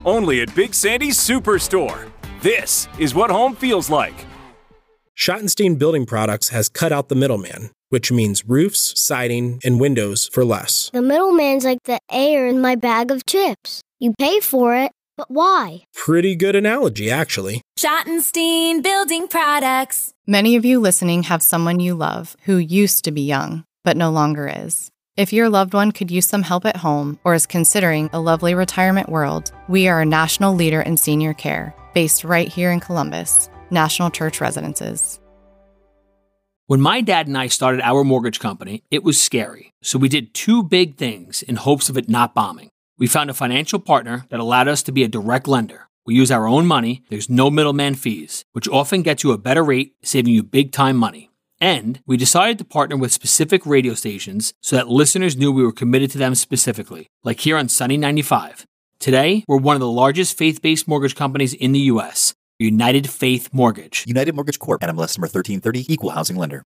Only at Big Sandy's Superstore. This is what home feels like. Schottenstein Building Products has cut out the middleman, which means roofs, siding, and windows for less. The middleman's like the air in my bag of chips. You pay for it, but why? Pretty good analogy, actually. Schottenstein Building Products. Many of you listening have someone you love who used to be young, but no longer is. If your loved one could use some help at home or is considering a lovely retirement world, we are a national leader in senior care, based right here in Columbus. National Church Residences. When my dad and I started our mortgage company, it was scary. So we did two big things in hopes of it not bombing. We found a financial partner that allowed us to be a direct lender. We use our own money, there's no middleman fees, which often gets you a better rate, saving you big time money. And we decided to partner with specific radio stations so that listeners knew we were committed to them specifically, like here on Sunny 95. Today, we're one of the largest faith-based mortgage companies in the U.S., United Faith Mortgage. United Mortgage Corp. NMLS number 1330, Equal Housing Lender.